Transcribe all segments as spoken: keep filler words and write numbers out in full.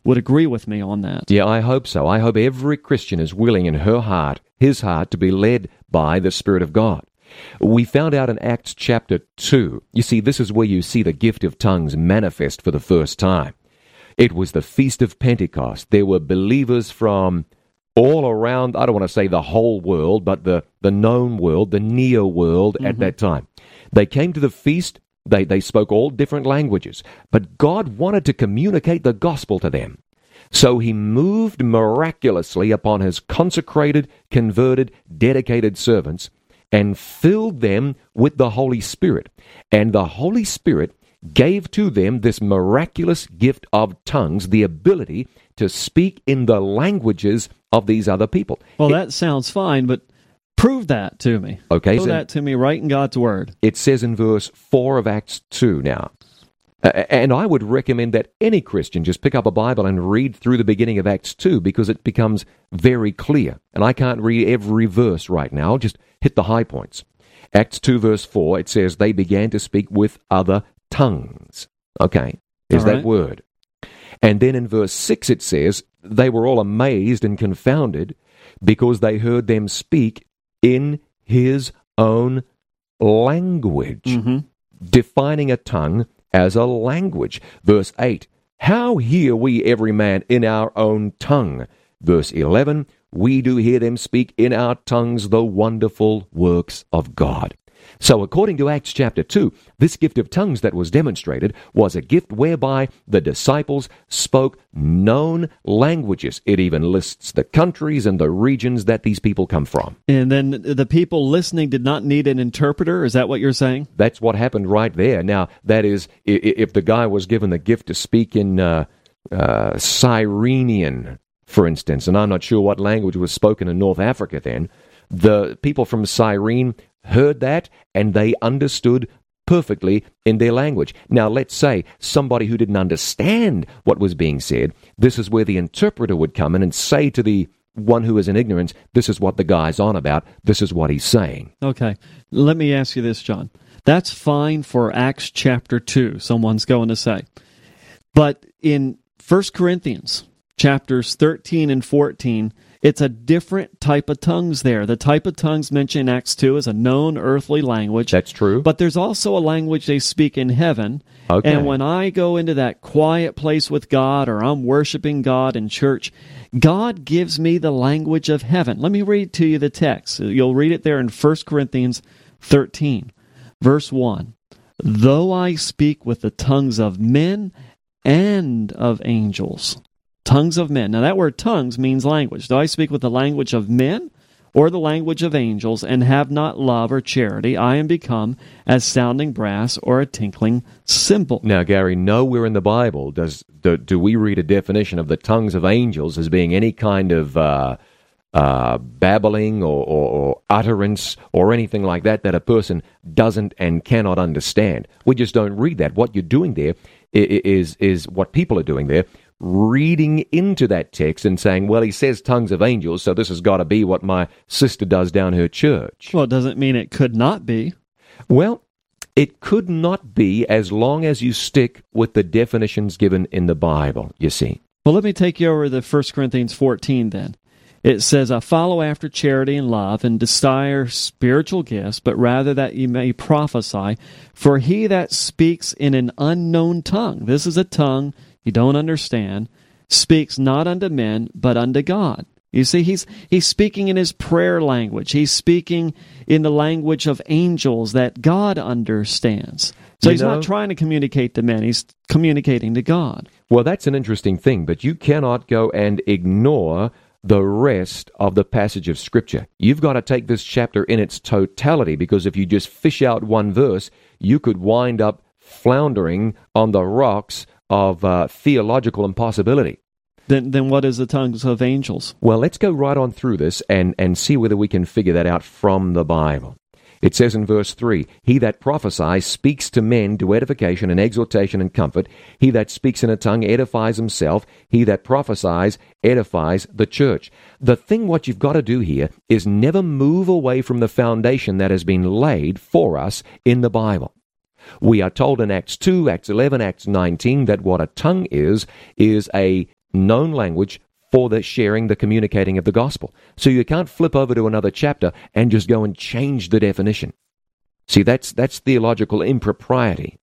would agree with me on that. Yeah, I hope so. I hope every Christian is willing in her heart, his heart, to be led by the Spirit of God. We found out in Acts chapter two, you see, this is where you see the gift of tongues manifest for the first time. It was the Feast of Pentecost. There were believers from all around, I don't want to say the whole world, but the, the known world, the near world mm-hmm. at that time. They came to the feast, they, they spoke all different languages, but God wanted to communicate the gospel to them. So he moved miraculously upon his consecrated, converted, dedicated servants and filled them with the Holy Spirit. And the Holy Spirit gave to them this miraculous gift of tongues, the ability to speak in the languages of these other people. Well, it, that sounds fine, but prove that to me. Okay. Show so that to me right in God's Word. It says in verse four of Acts two now, uh, and I would recommend that any Christian just pick up a Bible and read through the beginning of Acts two, because it becomes very clear. And I can't read every verse right now. I'll just hit the high points. Acts two verse four, it says, they began to speak with other tongues. Okay, is right. that word. And then in verse six it says, they were all amazed and confounded because they heard them speak in his own language. Mm-hmm. Defining a tongue as a language. Verse eight, how hear we every man in our own tongue? Verse eleven, we do hear them speak in our tongues the wonderful works of God. So according to Acts chapter two, this gift of tongues that was demonstrated was a gift whereby the disciples spoke known languages. It even lists the countries and the regions that these people come from. And then the people listening did not need an interpreter? Is that what you're saying? That's what happened right there. Now, that is, if the guy was given the gift to speak in uh, uh, Cyrenian, for instance, and I'm not sure what language was spoken in North Africa then, the people from Cyrene heard that, and they understood perfectly in their language. Now, let's say somebody who didn't understand what was being said, this is where the interpreter would come in and say to the one who is in ignorance, this is what the guy's on about, this is what he's saying. Okay, let me ask you this, John. That's fine for Acts chapter two, someone's going to say. But in First Corinthians chapters thirteen and fourteen, it's a different type of tongues there. The type of tongues mentioned in Acts two is a known earthly language. That's true. But there's also a language they speak in heaven. Okay. And when I go into that quiet place with God, or I'm worshiping God in church, God gives me the language of heaven. Let me read to you the text. You'll read it there in First Corinthians thirteen, verse one. Though I speak with the tongues of men and of angels. Tongues of men. Now that word tongues means language. Do I speak with the language of men or the language of angels and have not love or charity? I am become as sounding brass or a tinkling cymbal. Now, Gary, nowhere in the Bible does do, do we read a definition of the tongues of angels as being any kind of uh, uh, babbling or, or, or utterance or anything like that that a person doesn't and cannot understand. We just don't read that. What you're doing there is, is what people are doing there, reading into that text and saying, well, he says tongues of angels, so this has got to be what my sister does down her church. Well, it doesn't mean it could not be. Well, it could not be as long as you stick with the definitions given in the Bible, you see. Well, let me take you over to First Corinthians fourteen then. It says, I follow after charity and love and desire spiritual gifts, but rather that you may prophesy. For he that speaks in an unknown tongue, this is a tongue you don't understand, speaks not unto men, but unto God. You see, he's he's speaking in his prayer language. He's speaking in the language of angels that God understands. So you he's know, not trying to communicate to men. He's communicating to God. Well, that's an interesting thing, but you cannot go and ignore the rest of the passage of Scripture. You've got to take this chapter in its totality, because if you just fish out one verse, you could wind up floundering on the rocks of uh, theological impossibility. Then then what is the tongues of angels? Well, let's go right on through this and, and see whether we can figure that out from the Bible. It says in verse three, he that prophesies speaks to men to edification and exhortation and comfort. He that speaks in a tongue edifies himself. He that prophesies edifies the church. The thing what you've got to do here is never move away from the foundation that has been laid for us in the Bible. We are told in Acts two, Acts eleven, Acts nineteen that what a tongue is, is a known language for the sharing, the communicating of the gospel. So you can't flip over to another chapter and just go and change the definition. See, that's that's theological impropriety.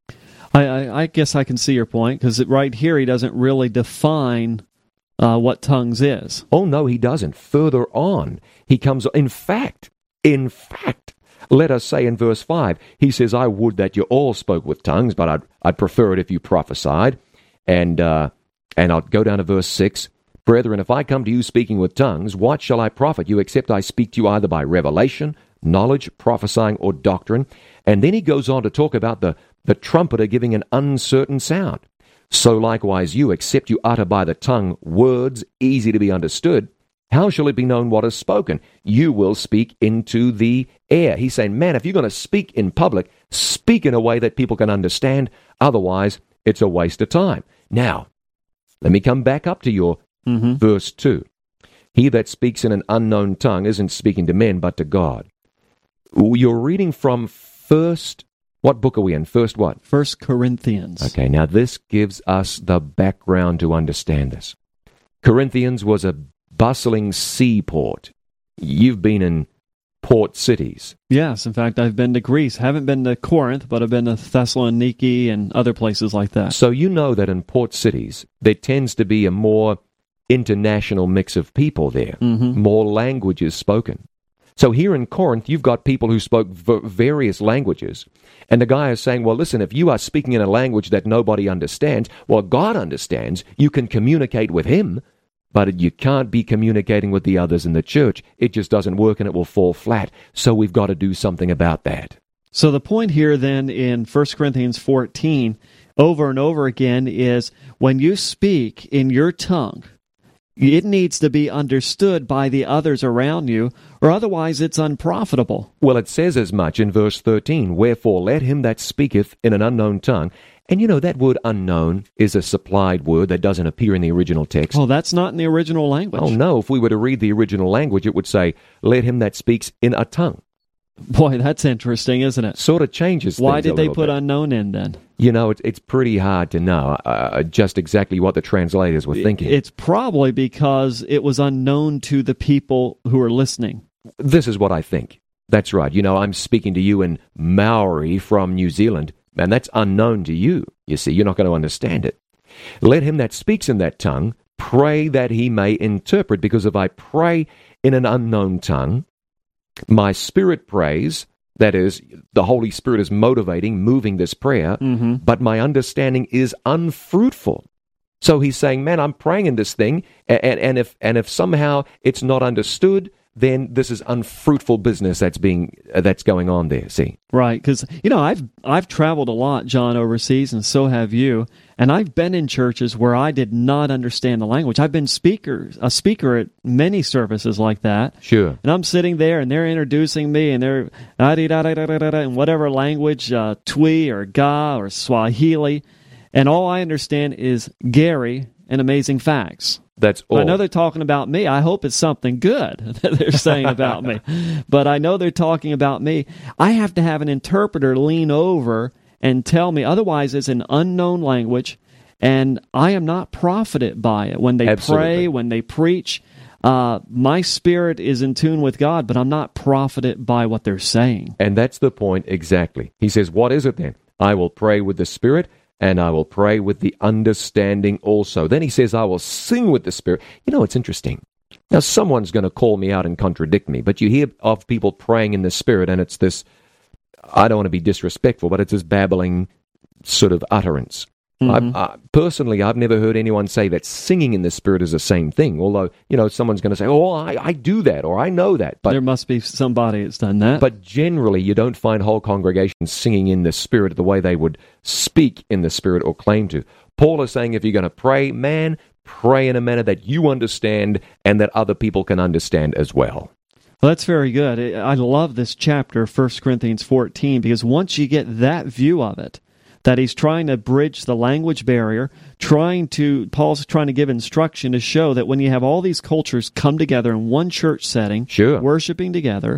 I, I, I guess I can see your point, because right here he doesn't really define uh, what tongues is. Oh, no, he doesn't. Further on, he comes, in fact, in fact, let us say in verse five, he says, I would that you all spoke with tongues, but I'd, I'd prefer it if you prophesied. And, uh, and I'll go down to verse six. Brethren, if I come to you speaking with tongues, what shall I profit you, except I speak to you either by revelation, knowledge, prophesying, or doctrine? And then he goes on to talk about the, the trumpeter giving an uncertain sound. So likewise you, except you utter by the tongue words easy to be understood, how shall it be known what is spoken? You will speak into the air. He's saying, man, if you're going to speak in public, speak in a way that people can understand. Otherwise, it's a waste of time. Now, let me come back up to your mm-hmm. verse two. He that speaks in an unknown tongue isn't speaking to men, but to God. You're reading from First, what book are we in? First what? First Corinthians. Okay, now this gives us the background to understand this. Corinthians was a bustling seaport. You've been in port cities. Yes, in fact, I've been to Greece. Haven't been to Corinth, but I've been to Thessaloniki and other places like that. So you know that in port cities, there tends to be a more international mix of people there, mm-hmm. more languages spoken. So here in Corinth, you've got people who spoke v- various languages, and the guy is saying, well, listen, if you are speaking in a language that nobody understands, well, God understands, you can communicate with him, but you can't be communicating with the others in the church. It just doesn't work, and it will fall flat. So we've got to do something about that. So the point here then in First Corinthians fourteen, over and over again, is when you speak in your tongue, it needs to be understood by the others around you, or otherwise it's unprofitable. Well, it says as much in verse thirteen, wherefore let him that speaketh in an unknown tongue. And you know, that word unknown is a supplied word that doesn't appear in the original text. Oh, that's not in the original language. Oh, no. If we were to read the original language, it would say, let him that speaks in a tongue. Boy, that's interesting, isn't it? Sort of changes things. Why did they put bit. unknown in then? You know, it's, it's pretty hard to know uh, just exactly what the translators were thinking. It's probably because it was unknown to the people who were listening. This is what I think. That's right. You know, I'm speaking to you in Maori from New Zealand, and that's unknown to you. You see, you're not going to understand it. Let him that speaks in that tongue pray that he may interpret, because if I pray in an unknown tongue, my spirit prays, that is, the Holy Spirit is motivating, moving this prayer, mm-hmm. but my understanding is unfruitful. So he's saying, man, I'm praying in this thing, and, and if and if somehow it's not understood, then this is unfruitful business that's being uh, that's going on there. See, right? Because you know, I've I've traveled a lot, John, overseas, and so have you. And I've been in churches where I did not understand the language. I've been speaker a speaker at many services like that. Sure. And I'm sitting there, and they're introducing me, and they're in whatever language, uh, Twi or Ga or Swahili, and all I understand is Gary and amazing facts. That's all. I know they're talking about me. I hope it's something good that they're saying about me. But I know they're talking about me. I have to have an interpreter lean over and tell me. Otherwise, it's an unknown language, and I am not profited by it. When they Absolutely. pray, when they preach, uh, my spirit is in tune with God, but I'm not profited by what they're saying. And that's the point exactly. He says, what is it then? I will pray with the Spirit, and I will pray with the understanding also. Then he says, I will sing with the Spirit. You know, it's interesting. Now, someone's going to call me out and contradict me, but you hear of people praying in the Spirit, and it's this, I don't want to be disrespectful, but it's this babbling sort of utterance. Mm-hmm. I, I, personally, I've never heard anyone say that singing in the Spirit is the same thing, although, you know, someone's going to say, oh, I, I do that, or I know that. But there must be somebody that's done that. But generally, you don't find whole congregations singing in the Spirit the way they would speak in the Spirit or claim to. Paul is saying if you're going to pray, man, pray in a manner that you understand and that other people can understand as well. Well, that's very good. I love this chapter, First Corinthians fourteen, because once you get that view of it, that he's trying to bridge the language barrier, trying to, Paul's trying to give instruction to show that when you have all these cultures come together in one church setting, sure. worshiping together,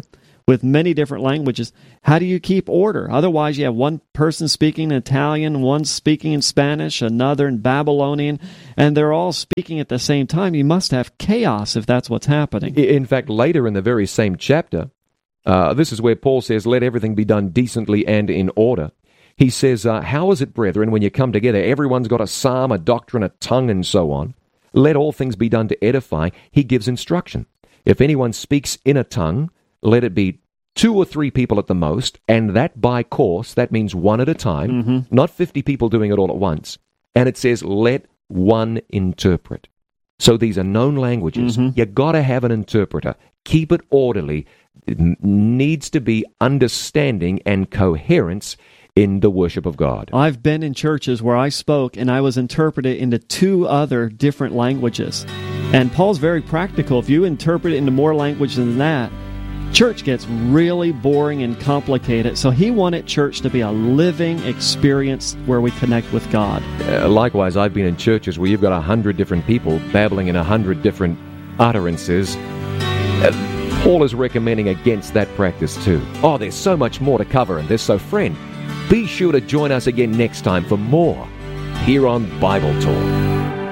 with many different languages, how do you keep order? Otherwise, you have one person speaking in Italian, one speaking in Spanish, another in Babylonian, and they're all speaking at the same time. You must have chaos if that's what's happening. In fact, later in the very same chapter, uh, this is where Paul says, let everything be done decently and in order. He says, uh, how is it, brethren, when you come together, everyone's got a psalm, a doctrine, a tongue, and so on. Let all things be done to edify. He gives instruction. If anyone speaks in a tongue, let it be two or three people at the most, and that by course, that means one at a time, mm-hmm. not fifty people doing it all at once. And it says, let one interpret. So these are known languages. Mm-hmm. You got to have an interpreter. Keep it orderly. It needs to be understanding and coherence in the worship of God. I've been in churches where I spoke and I was interpreted into two other different languages. And Paul's very practical. If you interpret it into more language than that, church gets really boring and complicated. So he wanted church to be a living experience where we connect with God. Uh, likewise, I've been in churches where you've got a hundred different people babbling in a hundred different utterances. Uh, Paul is recommending against that practice too. Oh, there's so much more to cover in this. So friend, be sure to join us again next time for more here on Bible Talk.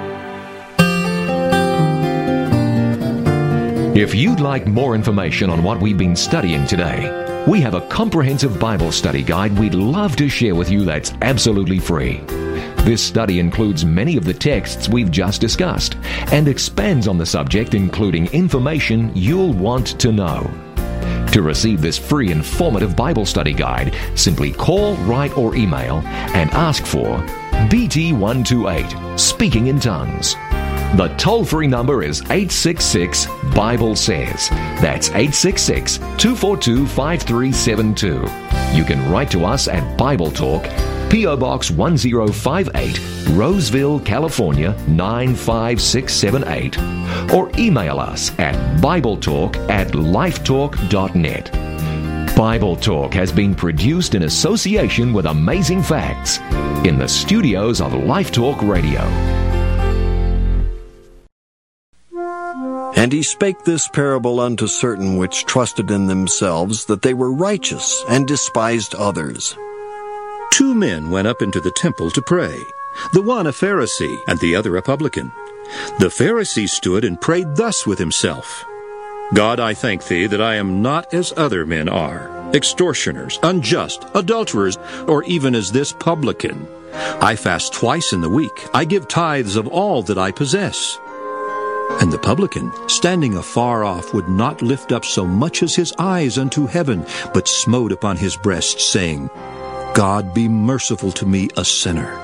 If you'd like more information on what we've been studying today, we have a comprehensive Bible study guide we'd love to share with you that's absolutely free. This study includes many of the texts we've just discussed and expands on the subject, including information you'll want to know. To receive this free informative Bible study guide, simply call, write, or email and ask for B T one twenty-eight, Speaking in Tongues. The toll-free number is eight six six, Bible says. That's eight six six, two four two, five three seven two. You can write to us at Bible Talk, P O Box one zero five eight, Roseville, California nine five six seven eight, or email us at BibleTalk at lifetalk dot net. Bible Talk has been produced in association with Amazing Facts in the studios of Life Talk Radio. And he spake this parable unto certain which trusted in themselves that they were righteous, and despised others. Two men went up into the temple to pray, the one a Pharisee, and the other a publican. The Pharisee stood and prayed thus with himself, God, I thank thee that I am not as other men are, extortioners, unjust, adulterers, or even as this publican. I fast twice in the week. I give tithes of all that I possess. And the publican, standing afar off, would not lift up so much as his eyes unto heaven, but smote upon his breast, saying, God, be merciful to me, a sinner.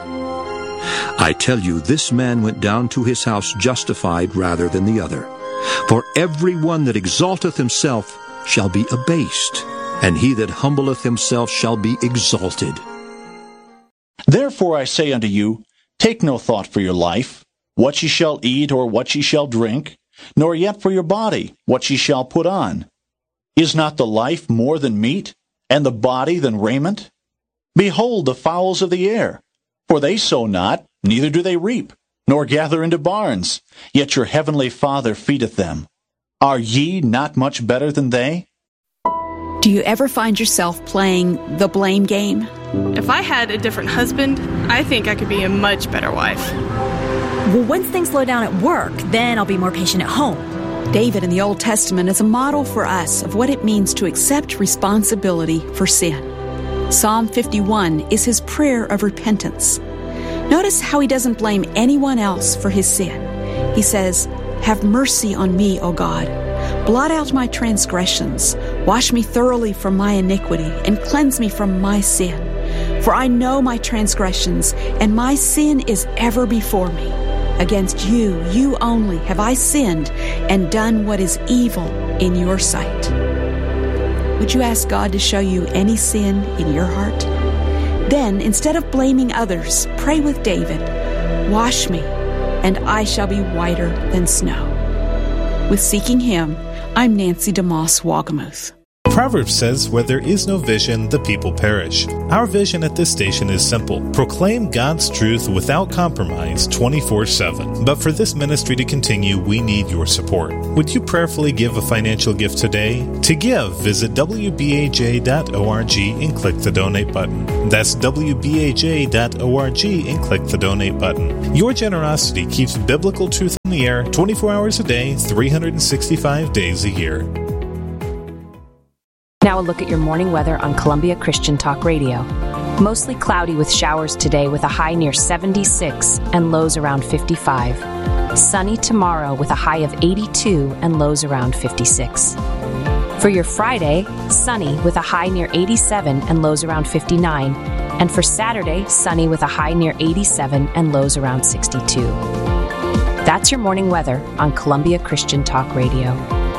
I tell you, this man went down to his house justified rather than the other. For every one that exalteth himself shall be abased, and he that humbleth himself shall be exalted. Therefore I say unto you, take no thought for your life, what ye shall eat or what ye shall drink, nor yet for your body, what ye shall put on. Is not the life more than meat, and the body than raiment? Behold the fowls of the air, for they sow not, neither do they reap, nor gather into barns, yet your heavenly Father feedeth them. Are ye not much better than they? Do you ever find yourself playing the blame game? If I had a different husband, I think I could be a much better wife. Well, once things slow down at work, then I'll be more patient at home. David in the Old Testament is a model for us of what it means to accept responsibility for sin. Psalm fifty-one is his prayer of repentance. Notice how he doesn't blame anyone else for his sin. He says, have mercy on me, O God. Blot out my transgressions. Wash me thoroughly from my iniquity, and cleanse me from my sin. For I know my transgressions, and my sin is ever before me. Against you, you only, have I sinned and done what is evil in your sight. Would you ask God to show you any sin in your heart? Then, instead of blaming others, pray with David, wash me, and I shall be whiter than snow. With Seeking Him, I'm Nancy DeMoss Wagamuth. Proverbs says, where there is no vision, the people perish. Our vision at this station is simple. Proclaim God's truth without compromise twenty-four seven. But for this ministry to continue, we need your support. Would you prayerfully give a financial gift today? To give, visit w b a j dot org and click the donate button. That's w b a j dot org and click the donate button. Your generosity keeps biblical truth in the air twenty-four hours a day, three hundred sixty-five days a year. Now a look at your morning weather on Columbia Christian Talk Radio. Mostly cloudy with showers today with a high near seventy-six and lows around fifty-five. Sunny tomorrow with a high of eighty-two and lows around fifty-six. For your Friday, sunny with a high near eighty-seven and lows around fifty-nine. And for Saturday, sunny with a high near eighty-seven and lows around sixty-two. That's your morning weather on Columbia Christian Talk Radio.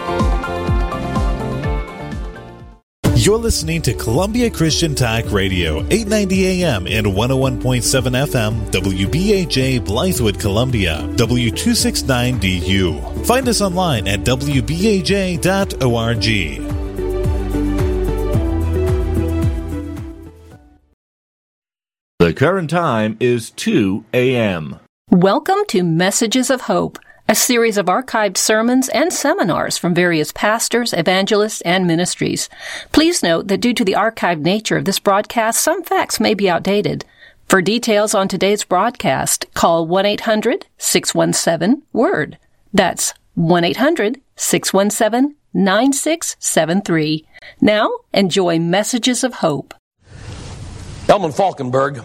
You're listening to Columbia Christian Talk Radio, eight ninety A M and one oh one point seven F M, W B A J Blythewood, Columbia, W two sixty-nine D U. Find us online at w b a j dot org. The current time is two A M Welcome to Messages of Hope, a series of archived sermons and seminars from various pastors, evangelists, and ministries. Please note that due to the archived nature of this broadcast, some facts may be outdated. For details on today's broadcast, call one eight hundred six one seven WORD. That's one eight hundred six one seven nine six seven three. Now, enjoy Messages of Hope. Elman Falkenberg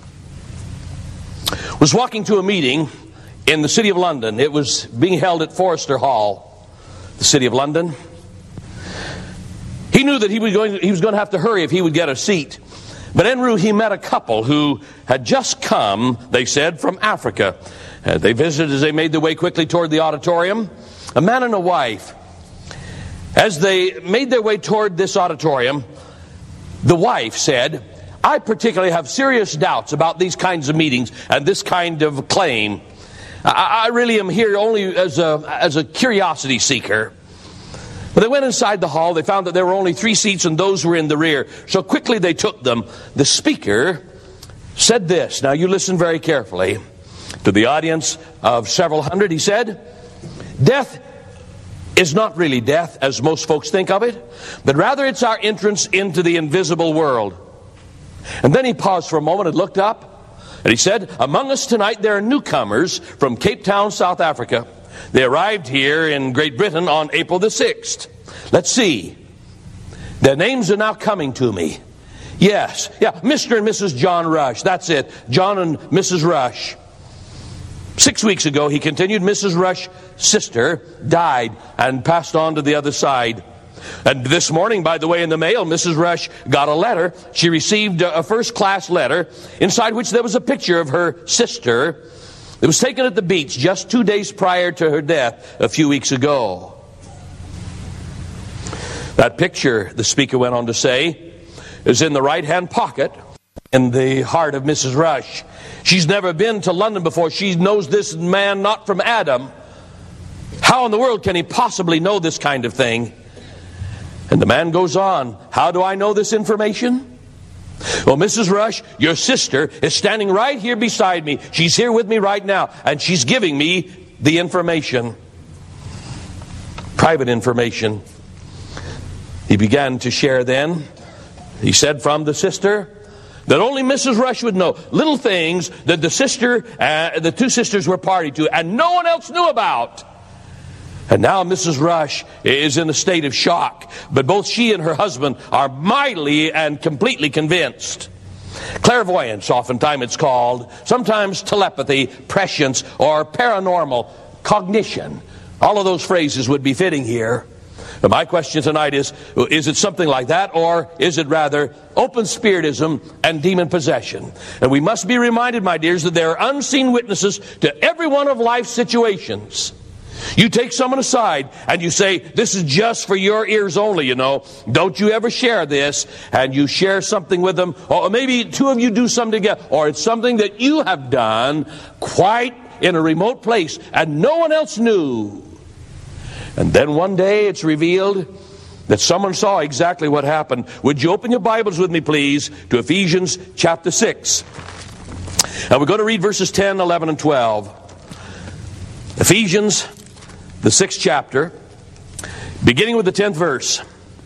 was walking to a meeting in the City of London. It was being held at Forrester Hall, the City of London. He knew that he was going, he was going to have to hurry if he would get a seat. But en route, he met a couple who had just come, they said, from Africa. Uh, they visited as they made their way quickly toward the auditorium, a man and a wife. As they made their way toward this auditorium, the wife said, I particularly have serious doubts about these kinds of meetings and this kind of claim. I really am here only as a as a curiosity seeker. But they went inside the hall. They found that there were only three seats and those were in the rear. So quickly they took them. The speaker said this. Now you listen very carefully. To the audience of several hundred, he said, death is not really death as most folks think of it, but rather it's our entrance into the invisible world. And then he paused for a moment and looked up. And he said, among us tonight there are newcomers from Cape Town, South Africa. They arrived here in Great Britain on April the sixth. Let's see. Their names are now coming to me. Yes, yeah, Mister and Missus John Rush. That's it, John and Missus Rush. Six weeks ago, he continued, Missus Rush's sister died and passed on to the other side. And this morning, by the way, in the mail, Missus Rush got a letter. She received a first-class letter inside which there was a picture of her sister. It was taken at the beach just two days prior to her death a few weeks ago. That picture, the speaker went on to say, is in the right-hand pocket in the heart of Missus Rush. She's never been to London before. She knows this man not from Adam. How in the world can he possibly know this kind of thing? And the man goes on, how do I know this information? Well, Missus Rush, your sister is standing right here beside me. She's here with me right now, and she's giving me the information. Private information. He began to share then. He said from the sister that only Missus Rush would know. Little things that the sister, uh, the two sisters were party to, and no one else knew about. And now Missus Rush is in a state of shock. But both she and her husband are mightily and completely convinced. Clairvoyance, oftentimes it's called. Sometimes telepathy, prescience, or paranormal cognition. All of those phrases would be fitting here. But my question tonight is, is it something like that, or is it rather open spiritism and demon possession? And we must be reminded, my dears, that there are unseen witnesses to every one of life's situations. You take someone aside and you say, this is just for your ears only, you know. Don't you ever share this. And you share something with them. Or maybe two of you do something together. Or it's something that you have done quite in a remote place and no one else knew. And then one day it's revealed that someone saw exactly what happened. Would you open your Bibles with me, please, to Ephesians chapter six. And we're going to read verses ten, eleven, and twelve. Ephesians, the sixth chapter, beginning with the tenth verse.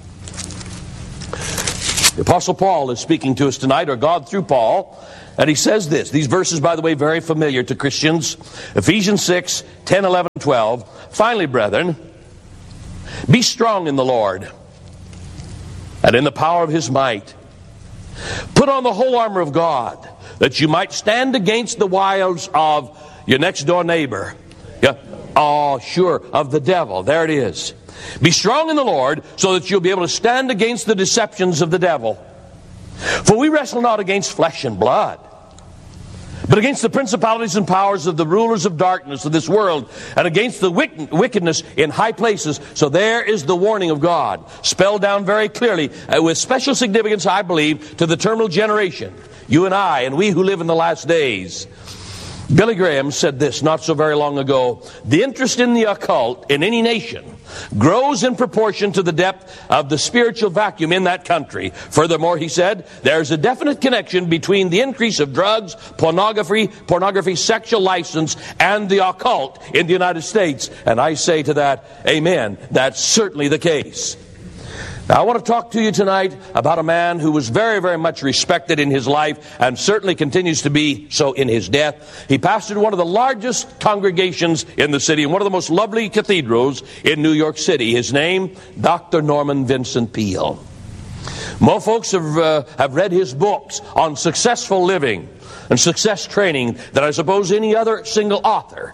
The Apostle Paul is speaking to us tonight, or God through Paul, and he says this. These verses, by the way, very familiar to Christians. Ephesians six, ten, eleven, twelve. Finally, brethren, be strong in the Lord and in the power of His might. Put on the whole armor of God, that you might stand against the wiles of your next door neighbor. Yeah. Oh, sure, of the devil. There it is. Be strong in the Lord, so that you'll be able to stand against the deceptions of the devil. For we wrestle not against flesh and blood, but against the principalities and powers of the rulers of darkness of this world, and against the wickedness in high places. So there is the warning of God, spelled down very clearly, uh, with special significance, I believe, to the terminal generation, you and I, and we who live in the last days. Billy Graham said this not so very long ago: the interest in the occult in any nation grows in proportion to the depth of the spiritual vacuum in that country. Furthermore, he said, there's a definite connection between the increase of drugs, pornography, pornography, sexual license, and the occult in the United States. And I say to that, amen. That's certainly the case. Now, I want to talk to you tonight about a man who was very, very much respected in his life and certainly continues to be so in his death. He pastored one of the largest congregations in the city and one of the most lovely cathedrals in New York City. His name, Doctor Norman Vincent Peale. More folks have, uh, have read his books on successful living and success training than I suppose any other single author.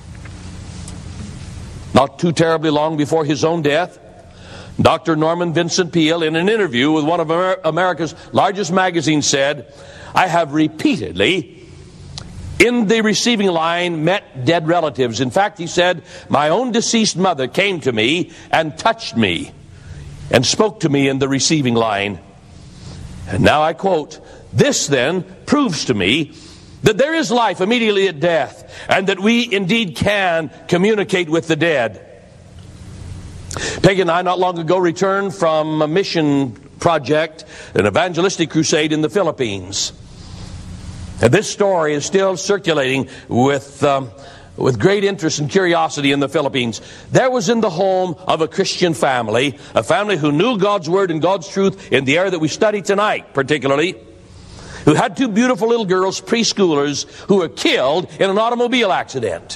Not too terribly long before his own death, Doctor Norman Vincent Peale, in an interview with one of America's largest magazines, said, I have repeatedly, in the receiving line, met dead relatives. In fact, he said, my own deceased mother came to me and touched me and spoke to me in the receiving line. And now I quote, this then proves to me that there is life immediately at death, and that we indeed can communicate with the dead. Peggy and I not long ago returned from a mission project, an evangelistic crusade in the Philippines. And this story is still circulating with um, with great interest and curiosity in the Philippines. There was in the home of a Christian family, a family who knew God's Word and God's truth in the area that we study tonight particularly, who had two beautiful little girls, preschoolers, who were killed in an automobile accident.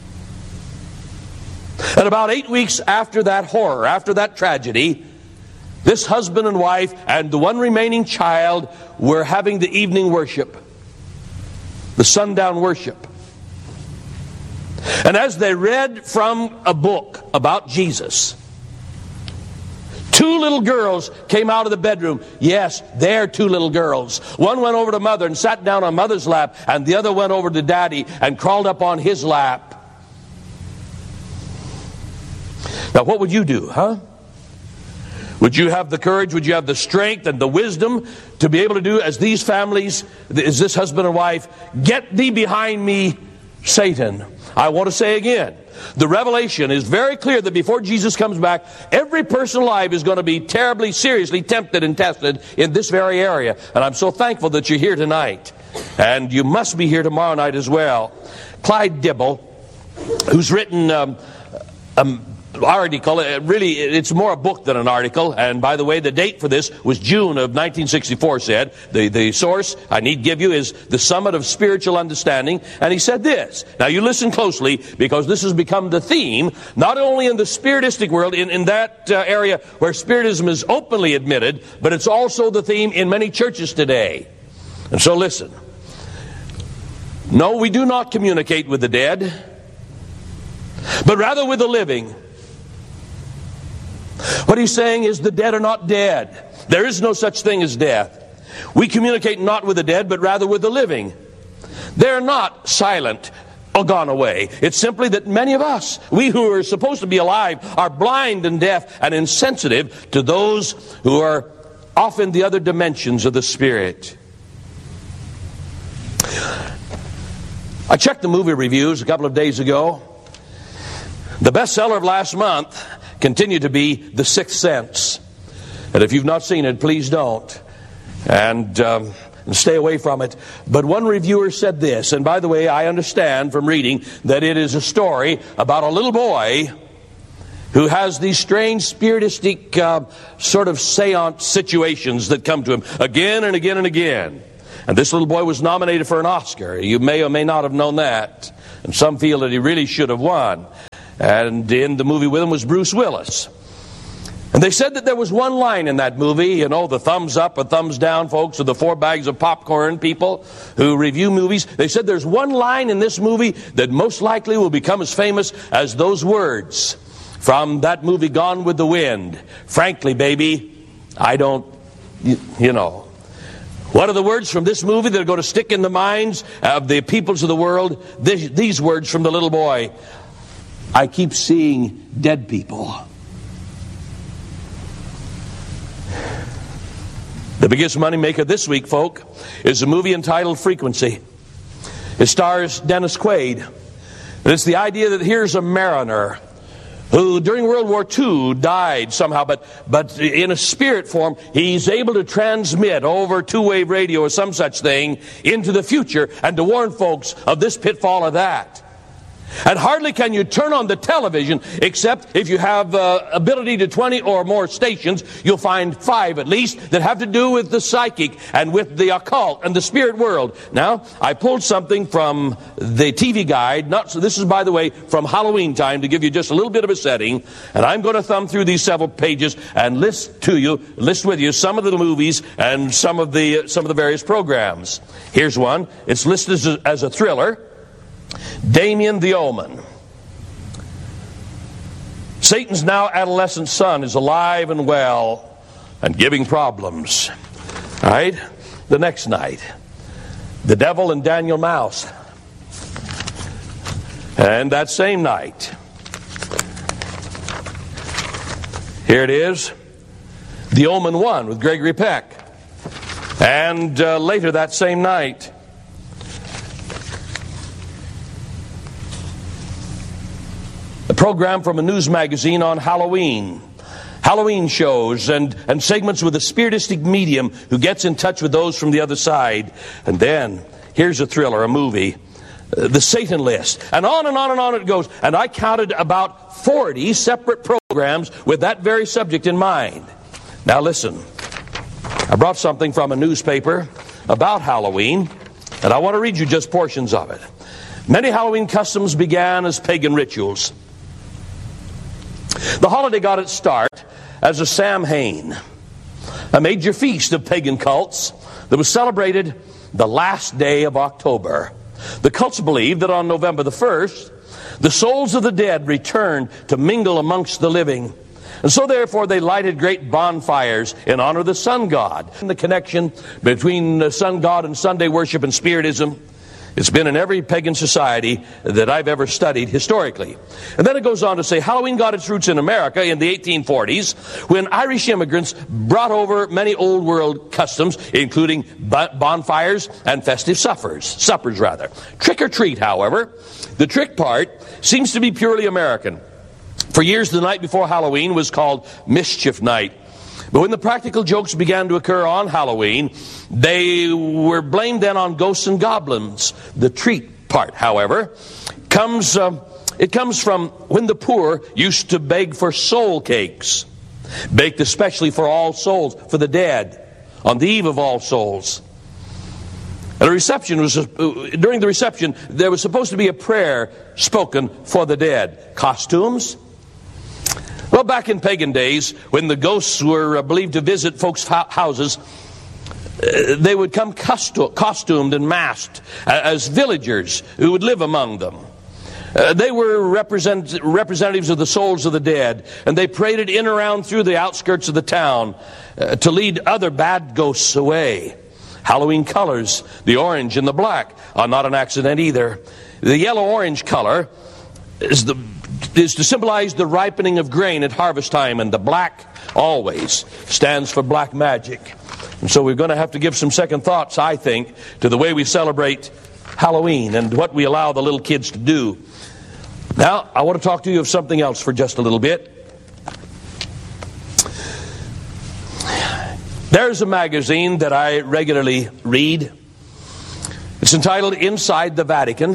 And about eight weeks after that horror, after that tragedy, this husband and wife and the one remaining child were having the evening worship, the sundown worship. And as they read from a book about Jesus, two little girls came out of the bedroom. Yes, they're two little girls. One went over to mother and sat down on mother's lap, and the other went over to daddy and crawled up on his lap. Now, what would you do, huh? Would you have the courage, would you have the strength and the wisdom to be able to do as these families, as this husband and wife, get thee behind me, Satan? I want to say again, the revelation is very clear that before Jesus comes back, every person alive is going to be terribly, seriously tempted and tested in this very area. And I'm so thankful that you're here tonight. And you must be here tomorrow night as well. Clyde Dibble, who's written um, um, article, really it's more a book than an article, and by the way, the date for this was June of nineteen sixty-four, said. The, the source I need give you is the Summit of Spiritual Understanding, and he said this. Now you listen closely, because this has become the theme, not only in the spiritistic world, in, in that uh, area where spiritism is openly admitted, but it's also the theme in many churches today. And so listen. No, we do not communicate with the dead, but rather with the living. What he's saying is the dead are not dead. There is no such thing as death. We communicate not with the dead, but rather with the living. They're not silent or gone away. It's simply that many of us, we who are supposed to be alive, are blind and deaf and insensitive to those who are off in the other dimensions of the Spirit. I checked the movie reviews a couple of days ago. The bestseller of last month continue to be The Sixth Sense. And if you've not seen it, please don't. And, um, and stay away from it. But one reviewer said this, and by the way, I understand from reading that it is a story about a little boy who has these strange spiritistic uh, sort of seance situations that come to him again and again and again. And this little boy was nominated for an Oscar. You may or may not have known that. And some feel that he really should have won. And in the movie with him was Bruce Willis. And they said that there was one line in that movie, you know, the thumbs up and thumbs down folks, or the four bags of popcorn people who review movies. They said there's one line in this movie that most likely will become as famous as those words from that movie Gone with the Wind. Frankly, baby, I don't, you, you know. What are the words from this movie that are going to stick in the minds of the peoples of the world? These, these words from the little boy. I keep seeing dead people. The biggest moneymaker this week, folk, is a movie entitled Frequency. It stars Dennis Quaid. And it's the idea that here's a mariner who during World War Two died somehow, but, but in a spirit form, he's able to transmit over two-wave radio or some such thing into the future and to warn folks of this pitfall or that. And hardly can you turn on the television, except if you have uh, ability to twenty or more stations, you'll find five at least that have to do with the psychic and with the occult and the spirit world. Now, I pulled something from the T V guide. Not so. This is, by the way, from Halloween time to give you just a little bit of a setting. And I'm going to thumb through these several pages and list to you, list with you some of the movies and some of the some of the various programs. Here's one. It's listed as a, as a thriller. Damien the Omen. Satan's now adolescent son is alive and well and giving problems. All right? The next night, The Devil and Daniel Mouse. And that same night, here it is, The Omen one with Gregory Peck. And uh, later that same night, a program from a news magazine on Halloween. Halloween shows and, and segments with a spiritistic medium who gets in touch with those from the other side. And then, here's a thriller, a movie, uh, The Satan List. And on and on and on it goes. And I counted about forty separate programs with that very subject in mind. Now listen, I brought something from a newspaper about Halloween, and I want to read you just portions of it. Many Halloween customs began as pagan rituals. The holiday got its start as a Samhain, a major feast of pagan cults that was celebrated the last day of October. The cults believed that on November the first, the souls of the dead returned to mingle amongst the living. And so therefore they lighted great bonfires in honor of the sun god. And the connection between the sun god and Sunday worship and Spiritism, it's been in every pagan society that I've ever studied historically. And then it goes on to say, Halloween got its roots in America in the eighteen forties when Irish immigrants brought over many old world customs, including bonfires and festive suppers. Suppers, rather. Trick or treat, however, the trick part seems to be purely American. For years, the night before Halloween was called Mischief Night. But when the practical jokes began to occur on Halloween, they were blamed then on ghosts and goblins. The treat part, however, comes uh, it comes from when the poor used to beg for soul cakes, baked especially for all souls, for the dead, on the eve of All Souls. And a reception was uh, during the reception there was supposed to be a prayer spoken for the dead. Costumes? Well, back in pagan days, when the ghosts were uh, believed to visit folks' houses, uh, they would come costu- costumed and masked uh, as villagers who would live among them. Uh, they were represent- representatives of the souls of the dead, and they paraded in around through the outskirts of the town uh, to lead other bad ghosts away. Halloween colors, the orange and the black, are not an accident either. The yellow-orange color is the is to symbolize the ripening of grain at harvest time, and the black always stands for black magic. And so we're going to have to give some second thoughts, I think, to the way we celebrate Halloween and what we allow the little kids to do. Now, I want to talk to you of something else for just a little bit. There's a magazine that I regularly read. It's entitled Inside the Vatican.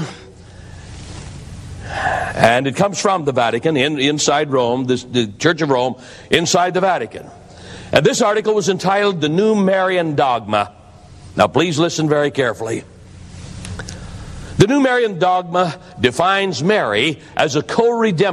And it comes from the Vatican, in, inside Rome, this, the Church of Rome, inside the Vatican. And this article was entitled The New Marian Dogma. Now please listen very carefully. The New Marian Dogma defines Mary as a co-redemptor